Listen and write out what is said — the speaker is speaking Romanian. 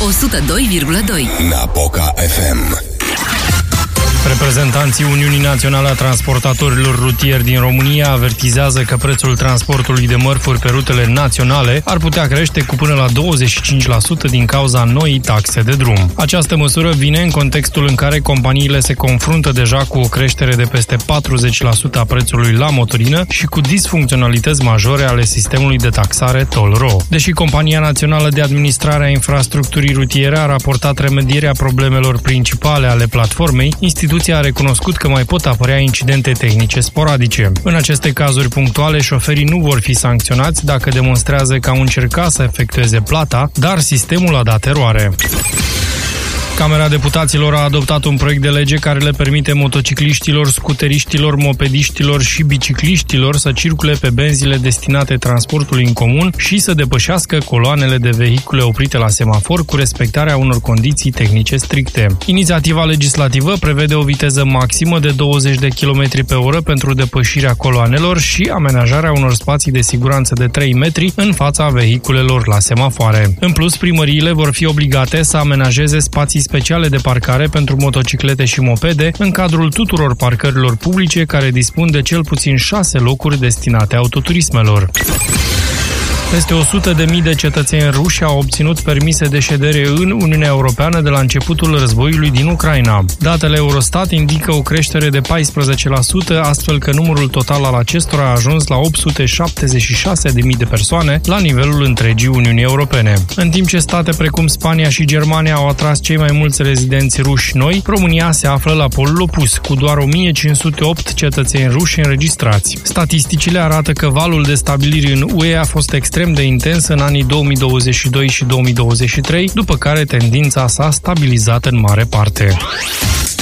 102,2. Napoca FM. Reprezentanții Uniunii Naționale a Transportatorilor Rutieri din România avertizează că prețul transportului de mărfuri pe rutele naționale ar putea crește cu până la 25% din cauza noii taxe de drum. Această măsură vine în contextul în care companiile se confruntă deja cu o creștere de peste 40% a prețului la motorină și cu disfuncționalități majore ale sistemului de taxare Toll-Ro. Deși Compania Națională de Administrare a Infrastructurii Rutiere a raportat remedierea problemelor principale ale platformei, instituția a recunoscut că mai pot apărea incidente tehnice sporadice. În aceste cazuri punctuale, șoferii nu vor fi sancționați dacă demonstrează că au încercat să efectueze plata, dar sistemul a dat eroare. Camera Deputaților a adoptat un proiect de lege care le permite motocicliștilor, scuteriștilor, mopediștilor și bicicliștilor să circule pe benzile destinate transportului în comun și să depășească coloanele de vehicule oprite la semafor cu respectarea unor condiții tehnice stricte. Inițiativa legislativă prevede o viteză maximă de 20 de km pe oră pentru depășirea coloanelor și amenajarea unor spații de siguranță de 3 metri în fața vehiculelor la semafoare. În plus, primăriile vor fi obligate să amenajeze spații speciale de parcare pentru motociclete și mopede în cadrul tuturor parcărilor publice care dispun de cel puțin 6 locuri destinate autoturismelor. Peste 100.000 de cetățeni ruși au obținut permise de ședere în Uniunea Europeană de la începutul războiului din Ucraina. Datele Eurostat indică o creștere de 14%, astfel că numărul total al acestora a ajuns la 876.000 de persoane la nivelul întregii Uniunii Europene. În timp ce state precum Spania și Germania au atras cei mai mulți rezidenți ruși noi, România se află la polul opus, cu doar 1508 cetățeni ruși înregistrați. Statisticile arată că valul de stabiliri în UE a fost extrem de intens în anii 2022 și 2023, după care tendința s-a stabilizat în mare parte.